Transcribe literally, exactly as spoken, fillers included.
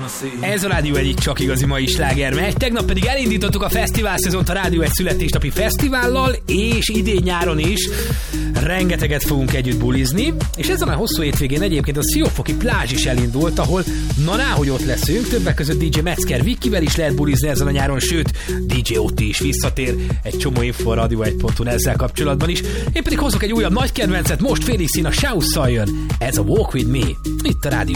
Ez a Rádió egy csak igazi mai sláger megy. Tegnap pedig elindítottuk a fesztivál szezont a Rádió egy születésnapi fesztivállal, és idén nyáron is rengeteget fogunk együtt bulizni, és ezen a hosszú hétvégén egyébként a Siófoki plázs is elindult, ahol na náhogy ott leszünk, többek között dé dzsé Metzger Vikivel is lehet bulizni ezen a nyáron, sőt, dé dzsé Otti is visszatér, egy csomó info a radio egy pont hu ezzel kapcsolatban is. Én pedig hozok egy újabb nagy kedvencet, most Félix Szín a Shouse-szal jön, ez a Walk With Me, itt a Rádió